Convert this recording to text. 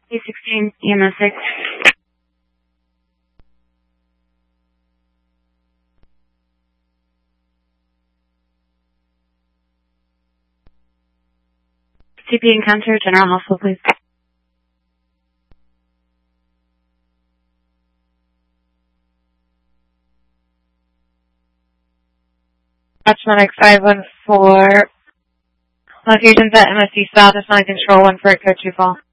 A16, EMS 6. CP encounter, General Hospital, please. Medic 514. Locations at MSC South, is not control 1 for code 2 fall.